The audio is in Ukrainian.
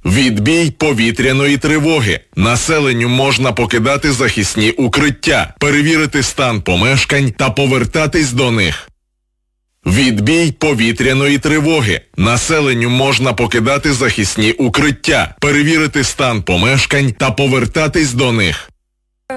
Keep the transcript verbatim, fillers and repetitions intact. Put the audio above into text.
Відбій повітряної тривоги. Населенню можна покидати захисні укриття, перевірити стан помешкань та повертатись до них. Відбій повітряної тривоги. Населенню можна покидати захисні укриття, перевірити стан помешкань та повертатись до них.